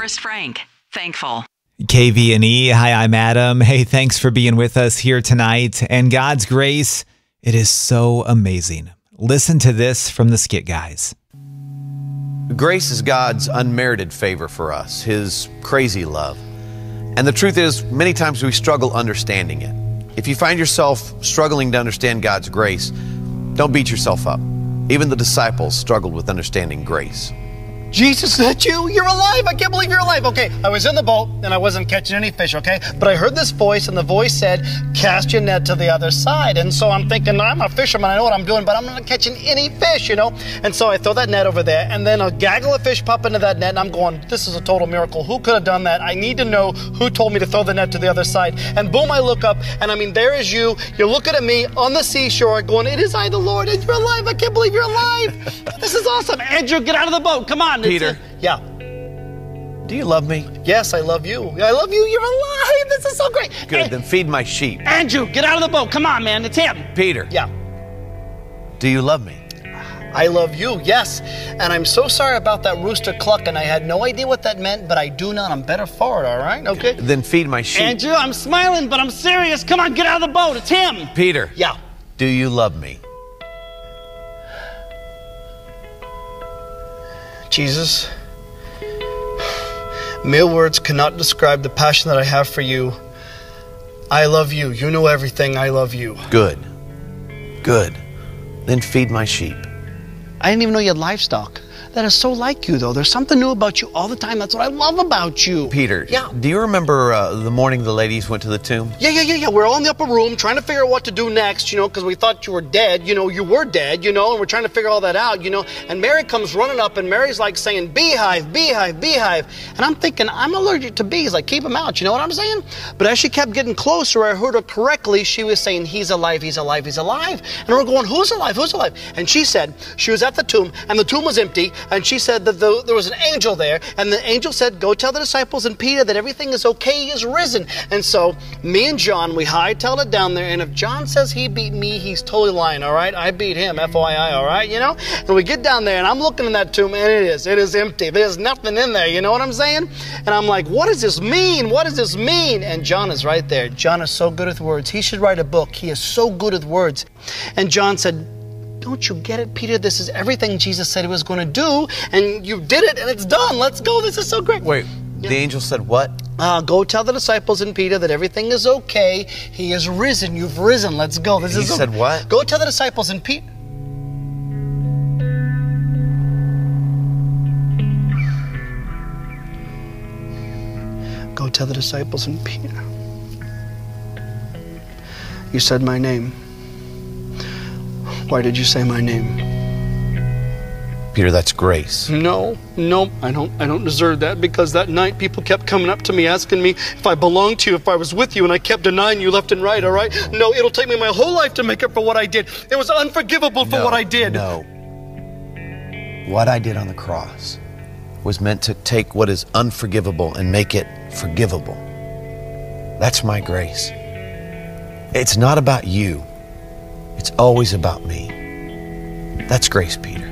Forrest Frank. Thankful. KVNE. Hi, I'm Adam. Hey, thanks for being with us here tonight. And God's grace, it is so amazing. Listen to this from the Skit Guys. Grace is God's unmerited favor for us, His crazy love. And the truth is, many times we struggle understanding it. If you find yourself struggling to understand God's grace, don't beat yourself up. Even the disciples struggled with understanding grace. Jesus, is that you? You're alive. I can't believe you're alive. Okay, I was in the boat and I wasn't catching any fish, okay? But I heard this voice and the voice said, cast your net to the other side. And so I'm thinking, I'm a fisherman, I know what I'm doing, but I'm not catching any fish, you know? And so I throw that net over there and then a gaggle of fish pop into that net and I'm going, this is a total miracle. Who could have done that? I need to know who told me to throw the net to the other side. And boom, I look up and I mean, there is you. You're looking at me on the seashore going, it is I, the Lord, and you're alive. I can't believe you're alive. This is awesome. Andrew, get out of the boat. Come on. Peter. Yeah. Do you love me? Yes, I love you. I love you. You're alive. This is so great. Good, then feed my sheep. Andrew, get out of the boat. Come on, man. It's him. Peter. Yeah. Do you love me? I love you, yes. And I'm so sorry about that rooster clucking. I had no idea what that meant, but I do now. I'm better for it, all right? Okay? Then feed my sheep. Andrew, I'm smiling, but I'm serious. Come on, get out of the boat. It's him. Peter. Yeah. Do you love me? Jesus, mere words cannot describe the passion that I have for you. I love you. You know everything. I love you. Good. Good. Then feed my sheep. I didn't even know you had livestock. That is so like you, though. There's something new about you all the time. That's what I love about you. Peter, yeah. Do you remember the morning the ladies went to the tomb? Yeah. We're all in the upper room trying to figure out what to do next, you know, because we thought you were dead. You know, you were dead, you know, and we're trying to figure all that out, you know. And Mary comes running up, and Mary's like saying, beehive, beehive, beehive. And I'm thinking, I'm allergic to bees. Like, keep them out, you know what I'm saying? But as she kept getting closer, I heard her correctly. She was saying, he's alive, he's alive, he's alive. And we're going, who's alive, who's alive? And she said, she was at the tomb, and the tomb was empty, and she said that there was an angel there, and the angel said, go tell the disciples and Peter that everything is okay, he is risen. And so me and John, we hightailed it down there, and if John says he beat me, he's totally lying, all right? I beat him, FYI, all right, you know? And we get down there, and I'm looking in that tomb, and it is empty. There's nothing in there, you know what I'm saying? And I'm like, what does this mean? What does this mean? And John is right there. John is so good with words. He should write a book. He is so good with words. And John said, don't you get it, Peter? This is everything Jesus said he was going to do, and you did it, and it's done. Let's go. This is so great. Wait, the angel said what? Go tell the disciples and Peter that everything is okay. He is risen. You've risen. Let's go. He said what? Go tell the disciples and Peter. Go tell the disciples and Peter. You said my name. Why did you say my name? Peter, that's grace. No, I don't deserve that, because that night people kept coming up to me asking me if I belonged to you, if I was with you, and I kept denying you left and right, all right? No, it'll take me my whole life to make up for what I did. It was unforgivable for what I did. No. What I did on the cross was meant to take what is unforgivable and make it forgivable. That's my grace. It's not about you. It's always about me. That's grace, Peter.